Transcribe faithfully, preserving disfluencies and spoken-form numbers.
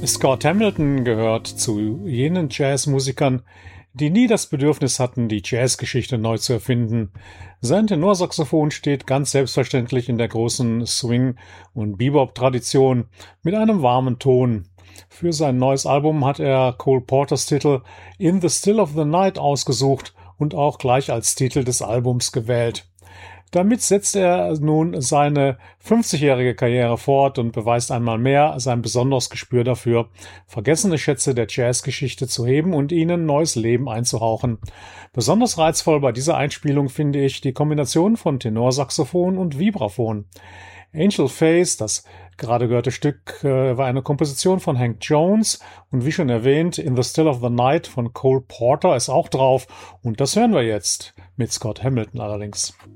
Scott Hamilton gehört zu jenen Jazzmusikern, die nie das Bedürfnis hatten, die Jazzgeschichte neu zu erfinden. Sein Tenorsaxophon steht ganz selbstverständlich in der großen Swing- und Bebop-Tradition mit einem warmen Ton. Für sein neues Album hat er Cole Porters Titel In the Still of the Night ausgesucht und auch gleich als Titel des Albums gewählt. Damit setzt er nun seine fünfzigjährige Karriere fort und beweist einmal mehr sein besonderes Gespür dafür, vergessene Schätze der Jazzgeschichte zu heben und ihnen neues Leben einzuhauchen. Besonders reizvoll bei dieser Einspielung finde ich die Kombination von Tenorsaxophon und Vibraphon. Angel Face, das gerade gehörte Stück, äh, war eine Komposition von Hank Jones und wie schon erwähnt, In the Still of the Night von Cole Porter ist auch drauf und das hören wir jetzt mit Scott Hamilton allerdings.